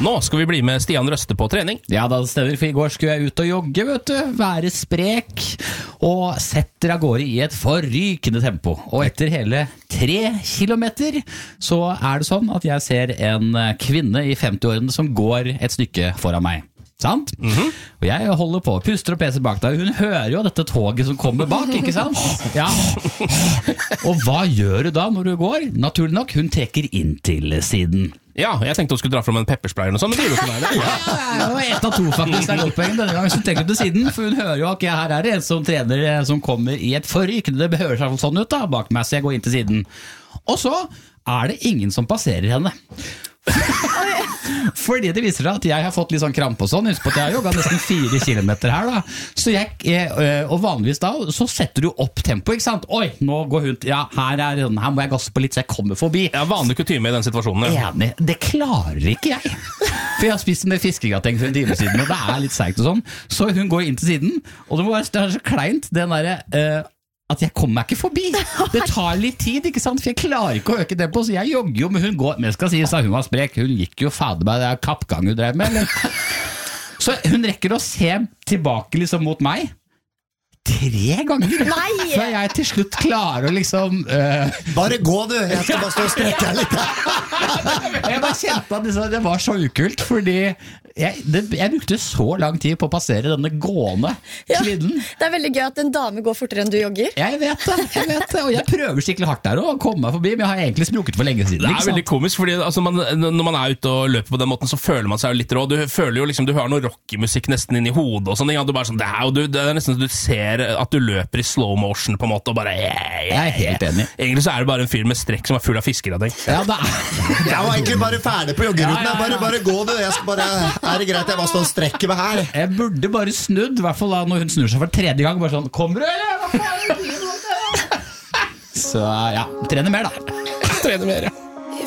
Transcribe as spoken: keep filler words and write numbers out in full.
Nå skal vi bli med Stian Røste på trening. Ja, da stemmer, for i går skulle jeg ut og jogge, vet du, være sprek, og setter av gårde i et forrykende tempo. Og etter hele tre kilometer, så er det sånn at jeg ser en kvinne i femti-årene som går et stykke foran meg. Sant? Mm-hmm. Og jeg holder på, puster og peser bak deg. Hun hører jo dette toget som kommer bak, ikke sant? Ja. Og hva gjør du da når du går? Naturlig nok, hun trekker inn til siden. Ja, jeg tenkte hun skulle dra frem en pepperspray eller noe sånt, men det gjør jo ikke det. Ja, det var ett av to faktisk, det er godt poeng denne gangen. Så tenker du til siden, for hun hører jo at okay, her er det en som trener som kommer i et forrykende, det høres seg sånn ut da, bak meg, så jeg går inn til siden. Og så er det ingen som passerer henne. Fordi det viser seg at jeg har fått litt sånn kramp og sånn. Husk på at jeg har jogget nesten fire kilometer her da. Så jeg, og vanligvis da så setter du opp tempo, ikke sant? Oi, nå går hun, ja, her, er, her må jeg gasse på litt så jeg kommer forbi. Ja, vanlig kutyme i den situasjonen, ja. Enig, det klarer ikke jeg. For jeg har spist med fiskegrateng for en time siden, og det er litt seigt og sånn. Så hun går inn til siden, og det må være det er så kleint, den der uh, at jeg kommer meg ikke forbi. Det tar litt tid, ikke sant? For jeg klarer ikke å øke det på, så jeg jogger jo, men hun går, men jeg skal si, så hun var sprek, hun gikk jo fader meg, det er kappgang hun drev med, eller? Så hun rekker å se tilbake liksom mot meg, tre ganger. Nei! Før jeg til slutt klarer å liksom uh... Bare gå du, jeg skal bare stå og strekke her litt. Jeg bare kjente at liksom, det var så ukult, fordi jeg, det, jeg brukte så lang tid på å passere denne gående kvinnen. Ja, det er veldig gøy at en dame går fortere enn du jogger. Jeg vet det, jeg vet det, og jeg prøver skikkelig hardt der å komme meg forbi, men jeg har egentlig sprukket for lenge siden. Det er veldig komisk, fordi altså, man, når man er ute og løper på den måten, så føler man seg litt rå. Du føler jo liksom, du har noe rock-musikk nesten inn i hodet og sånn, ja, du bare sånn, det er, og du, det er nesten så du ser at du løper i slow motion på en måte, og bare yeah, yeah. Jeg er helt enig. Egentlig så er det bare en fyr med strekk som er full av fisker av deg. Ja, det er. Jeg var egentlig bare ferdig på joggeruten. Ja, ja, ja. Bare, bare gå du, jeg skal bare, er det greit, jeg bare står og strekker meg her. Jeg burde bare snudd, i hvert fall da når hun snur seg for tredje gang, bare sånn, kommer du, eller? Så ja, trener mer da. Trener mer, ja.